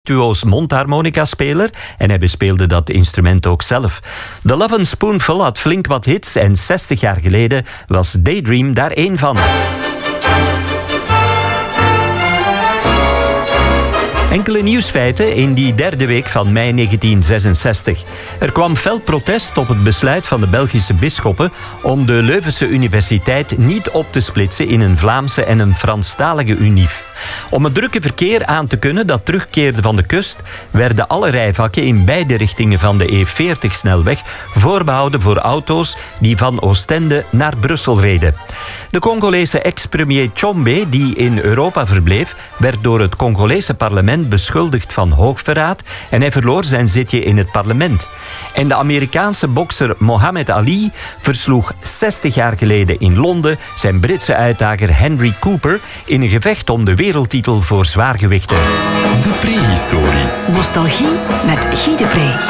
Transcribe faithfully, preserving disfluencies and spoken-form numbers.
virtuoos mondharmonica-speler en hij bespeelde dat instrument ook zelf. The Lovin' Spoonful had flink wat hits en zestig jaar geleden was Daydream daar één van. Enkele nieuwsfeiten in die derde week van mei negentien zesenzestig. Er kwam fel protest op het besluit van de Belgische bisschoppen om de Leuvense Universiteit niet op te splitsen in een Vlaamse en een Franstalige unief. Om het drukke verkeer aan te kunnen dat terugkeerde van de kust, werden alle rijvakken in beide richtingen van de E veertig-snelweg voorbehouden voor auto's die van Oostende naar Brussel reden. De Congolese ex-premier Tshombe, die in Europa verbleef, werd door het Congolese parlement beschuldigd van hoogverraad en hij verloor zijn zitje in het parlement. En de Amerikaanse bokser Muhammad Ali versloeg zestig jaar geleden in Londen zijn Britse uitdager Henry Cooper in een gevecht om de wereldtitel voor zwaargewichten. De prehistorie. Nostalgie met Guy de Pre.